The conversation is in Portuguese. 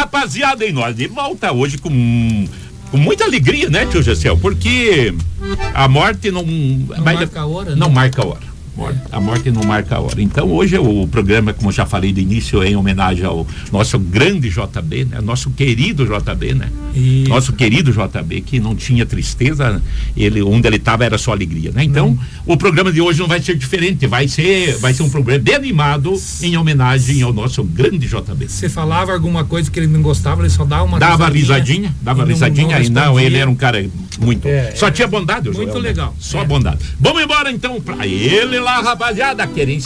Rapaziada, e nós de volta hoje com muita alegria, né, tio Gessel? Porque a morte não marca a hora, não marca a hora. A morte não marca a hora. Então hoje o programa, como eu já falei de início, é em homenagem ao nosso grande JB, né? Nosso querido JB, né? Nosso querido JB, que não tinha tristeza, onde ele estava era só alegria, né? Então o programa de hoje não vai ser diferente, vai ser um programa bem animado em homenagem ao nosso grande JB. Você falava alguma coisa que ele não gostava, ele só dava uma risadinha, ele era um cara muito, só tinha bondade, muito legal. Só bondade. Vamos embora então pra ele lá, rapaziada, querendo